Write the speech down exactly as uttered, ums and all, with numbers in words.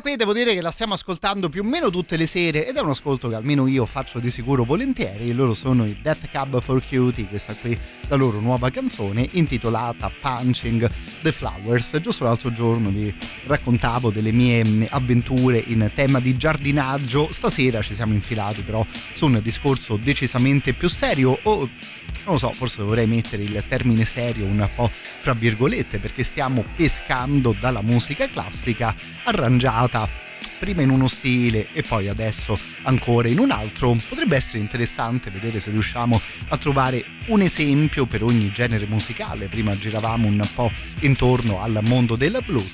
qui devo dire che la stiamo ascoltando più o meno tutte le sere ed è un ascolto che almeno io faccio di sicuro volentieri. Loro sono i Death Cab for Cutie, questa qui la loro nuova canzone intitolata Punching the Flowers. Giusto l'altro giorno vi raccontavo delle mie avventure in tema di giardinaggio, stasera ci siamo infilati però su un discorso decisamente più serio, o non lo so, forse dovrei mettere il termine serio un po' fra virgolette, perché stiamo pescando dalla musica classica arrangiata prima in uno stile e poi adesso ancora in un altro. Potrebbe essere interessante vedere se riusciamo a trovare un esempio per ogni genere musicale. Prima giravamo un po' intorno al mondo del blues,